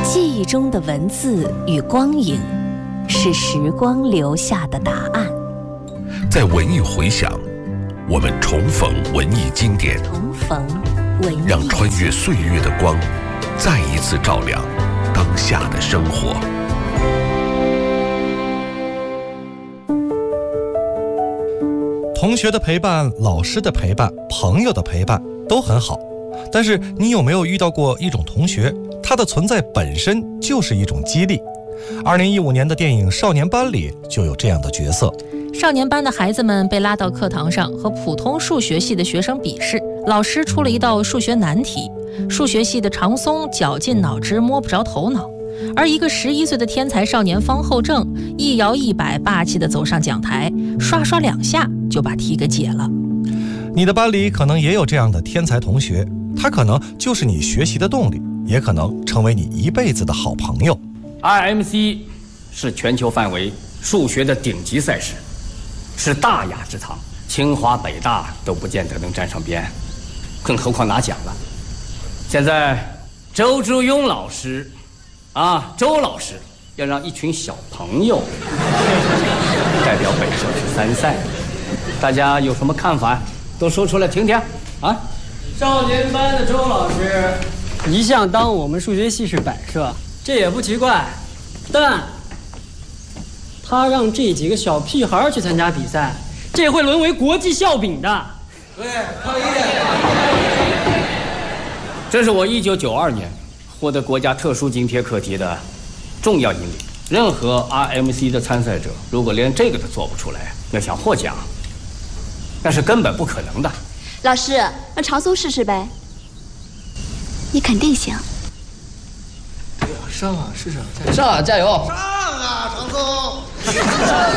记忆中的文字与光影，是时光留下的答案。 在文艺回响，我们重逢文艺经典，让穿越岁月的光，再一次照亮当下的生活。 同学的陪伴、老师的陪伴、朋友的陪伴都很好，但是你有没有遇到过一种同学，他的存在本身就是一种激励？2015年的电影《少年班》里就有这样的角色。 少年班的孩子们被拉到课堂上和普通数学系的学生比试，老师出了一道数学难题，数学系的常松绞尽脑汁摸不着头脑，而一个11岁的天才少年方厚正一摇一摆霸气地走上讲台，刷刷2下就把题给解了。 你的班里可能也有这样的天才同学，他可能就是你学习的动力，也可能成为你一辈子的好朋友。 RMC 是全球范围数学的顶级赛事，是大雅之堂，清华北大都不见得能沾上边，更何况拿奖了。现在周之庸老师周老师要让一群小朋友代表本校去参赛，大家有什么看法都说出来听听啊。 少年班的周老师一向当我们数学系是摆设，这也不奇怪，但他让这几个小屁孩去参加比赛，这会沦为国际笑柄的。 对，抗议！ 这是我1992年获得国家特殊津贴课题的重要引领。任何 RMC 的参赛者，如果连这个都做不出来，要想获奖，那是根本不可能的。 老师，让常松试试呗。你肯定行。 上啊，试试， 上啊，加油！ 上啊，常松！